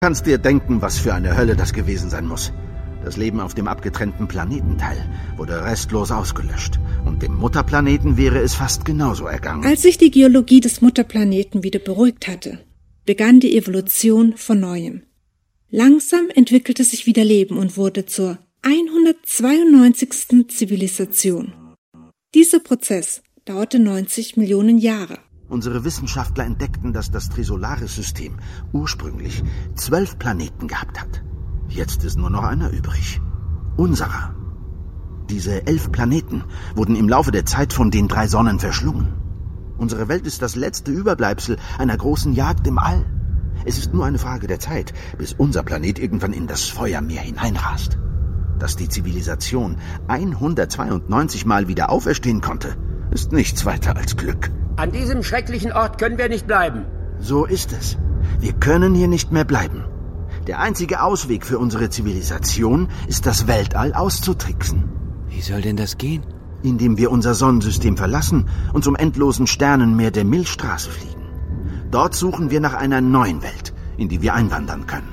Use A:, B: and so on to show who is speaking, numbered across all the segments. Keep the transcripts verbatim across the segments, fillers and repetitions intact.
A: Kannst dir denken, was für eine Hölle das gewesen sein muss. Das Leben auf dem abgetrennten Planetenteil wurde restlos ausgelöscht. Und dem Mutterplaneten wäre es fast genauso ergangen.
B: Als sich die Geologie des Mutterplaneten wieder beruhigt hatte, begann die Evolution von Neuem. Langsam entwickelte sich wieder Leben und wurde zur hundertzweiundneunzigsten Zivilisation. Dieser Prozess dauerte neunzig Millionen Jahre.
A: Unsere Wissenschaftler entdeckten, dass das Trisolaris-System ursprünglich zwölf Planeten gehabt hat. Jetzt ist nur noch einer übrig. Unserer. Diese elf Planeten wurden im Laufe der Zeit von den drei Sonnen verschlungen. Unsere Welt ist das letzte Überbleibsel einer großen Jagd im All. Es ist nur eine Frage der Zeit, bis unser Planet irgendwann in das Feuermeer hineinrast. Dass die Zivilisation hundertzweiundneunzig Mal wieder auferstehen konnte, ist nichts weiter als Glück.
C: An diesem schrecklichen Ort können wir nicht bleiben.
A: So ist es. Wir können hier nicht mehr bleiben. Der einzige Ausweg für unsere Zivilisation ist, das Weltall auszutricksen.
D: Wie soll denn das gehen?
A: Indem wir unser Sonnensystem verlassen und zum endlosen Sternenmeer der Milchstraße fliegen. Dort suchen wir nach einer neuen Welt, in die wir einwandern können.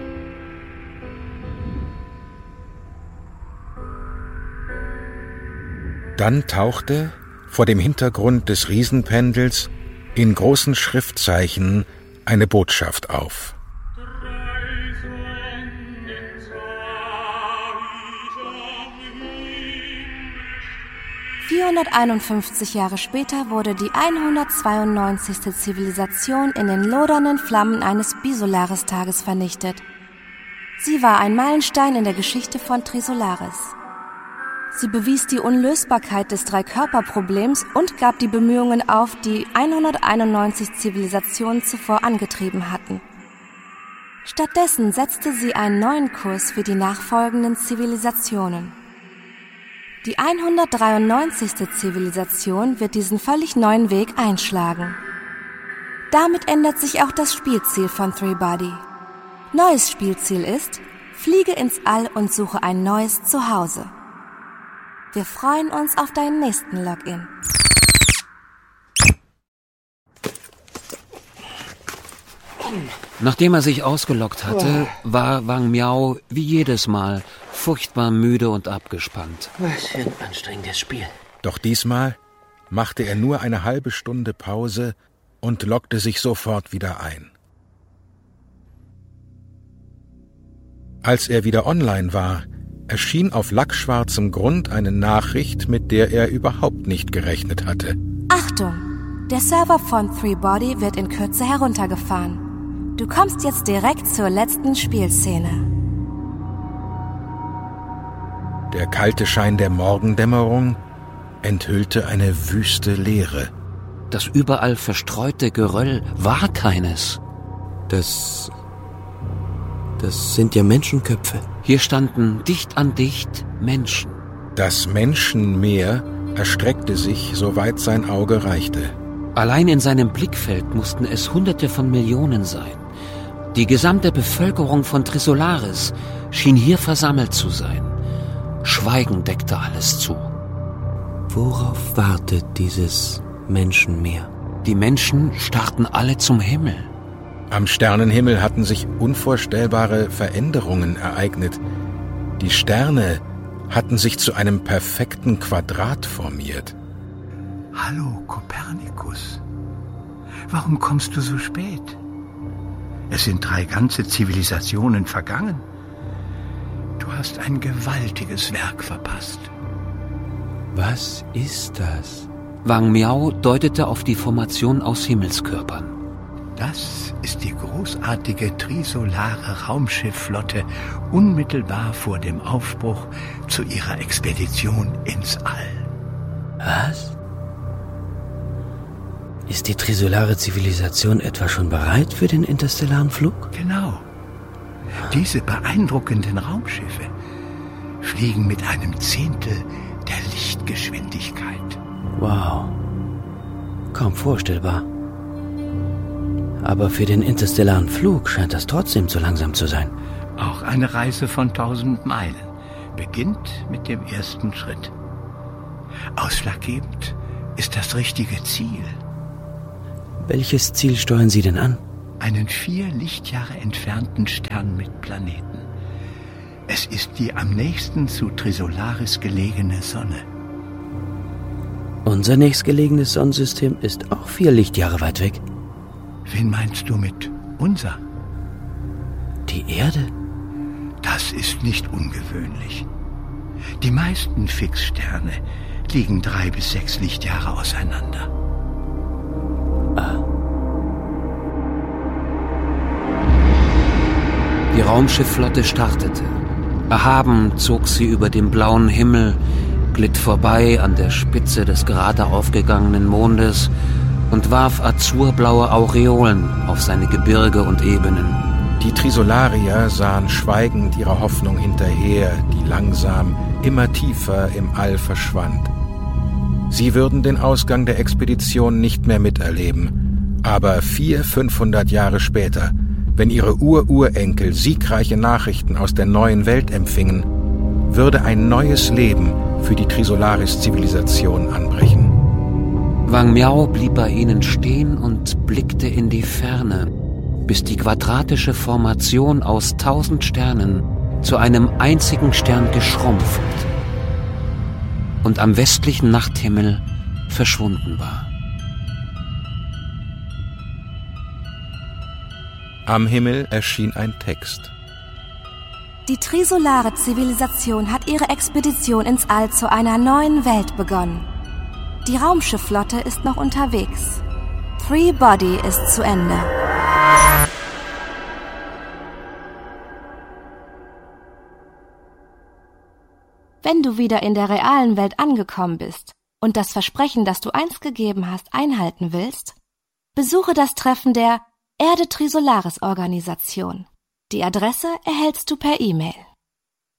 E: Dann tauchte vor dem Hintergrund des Riesenpendels in großen Schriftzeichen eine Botschaft auf.
F: vierhunderteinundfünfzig Jahre später wurde die hundertzweiundneunzigste Zivilisation in den lodernden Flammen eines Bisolaris-Tages vernichtet. Sie war ein Meilenstein in der Geschichte von Trisolaris. Sie bewies die Unlösbarkeit des Drei-Körper-Problems und gab die Bemühungen auf, die hunderteinundneunzig Zivilisationen zuvor angetrieben hatten. Stattdessen setzte sie einen neuen Kurs für die nachfolgenden Zivilisationen. Die hundertdreiundneunzigste Zivilisation wird diesen völlig neuen Weg einschlagen. Damit ändert sich auch das Spielziel von Three Body. Neues Spielziel ist: Fliege ins All und suche ein neues Zuhause. Wir freuen uns auf deinen nächsten Login.
D: Nachdem er sich ausgeloggt hatte, war Wang Miao wie jedes Mal furchtbar müde und abgespannt.
C: Was für ein anstrengendes Spiel.
E: Doch diesmal machte er nur eine halbe Stunde Pause und loggte sich sofort wieder ein. Als er wieder online war, erschien auf lackschwarzem Grund eine Nachricht, mit der er überhaupt nicht gerechnet hatte.
F: Achtung! Der Server von Three Body wird in Kürze heruntergefahren. Du kommst jetzt direkt zur letzten Spielszene.
E: Der kalte Schein der Morgendämmerung enthüllte eine wüste Leere.
D: Das überall verstreute Geröll war keines.
G: Das... das sind ja Menschenköpfe.
D: Hier standen dicht an dicht Menschen.
E: Das Menschenmeer erstreckte sich, soweit sein Auge reichte.
D: Allein in seinem Blickfeld mussten es Hunderte von Millionen sein. Die gesamte Bevölkerung von Trisolaris schien hier versammelt zu sein. Schweigen deckte alles zu.
G: Worauf wartet dieses Menschenmeer?
D: Die Menschen starrten alle zum Himmel.
E: Am Sternenhimmel hatten sich unvorstellbare Veränderungen ereignet. Die Sterne hatten sich zu einem perfekten Quadrat formiert.
H: Hallo, Kopernikus. Warum kommst du so spät? Es sind drei ganze Zivilisationen vergangen. Du hast ein gewaltiges Werk verpasst.
G: Was ist das?
D: Wang Miao deutete auf die Formation aus Himmelskörpern.
H: Das ist die großartige trisolare Raumschiffflotte unmittelbar vor dem Aufbruch zu ihrer Expedition ins All.
G: Was? Ist die trisolare Zivilisation etwa schon bereit für den interstellaren Flug?
H: Genau. Diese beeindruckenden Raumschiffe fliegen mit einem Zehntel der Lichtgeschwindigkeit.
G: Wow. Kaum vorstellbar. Aber für den interstellaren Flug scheint das trotzdem zu langsam zu sein.
H: Auch eine Reise von tausend Meilen beginnt mit dem ersten Schritt. Ausschlaggebend ist das richtige Ziel.
G: Welches Ziel steuern Sie denn an?
H: einen vier Lichtjahre entfernten Stern mit Planeten. Es ist die am nächsten zu Trisolaris gelegene Sonne.
G: Unser nächstgelegenes Sonnensystem ist auch vier Lichtjahre weit weg.
H: Wen meinst du mit unser?
G: Die Erde?
H: Das ist nicht ungewöhnlich. Die meisten Fixsterne liegen drei bis sechs Lichtjahre auseinander.
G: Ah.
D: Die Raumschiffflotte startete. Erhaben zog sie über den blauen Himmel, glitt vorbei an der Spitze des gerade aufgegangenen Mondes und warf azurblaue Aureolen auf seine Gebirge und Ebenen.
E: Die Trisolarier sahen schweigend ihrer Hoffnung hinterher, die langsam immer tiefer im All verschwand. Sie würden den Ausgang der Expedition nicht mehr miterleben, aber vier, fünfhundert Jahre später, wenn ihre Ur-Urenkel siegreiche Nachrichten aus der neuen Welt empfingen, würde ein neues Leben für die Trisolaris-Zivilisation anbrechen.
D: Wang Miao blieb bei ihnen stehen und blickte in die Ferne, bis die quadratische Formation aus tausend Sternen zu einem einzigen Stern geschrumpft und am westlichen Nachthimmel verschwunden war.
E: Am Himmel erschien ein Text.
F: Die trisolare Zivilisation hat ihre Expedition ins All zu einer neuen Welt begonnen. Die Raumschiffflotte ist noch unterwegs. Three Body ist zu Ende. Wenn du wieder in der realen Welt angekommen bist und das Versprechen, das du einst gegeben hast, einhalten willst, besuche das Treffen der Erde-Trisolaris-Organisation. Die Adresse erhältst du per E-Mail.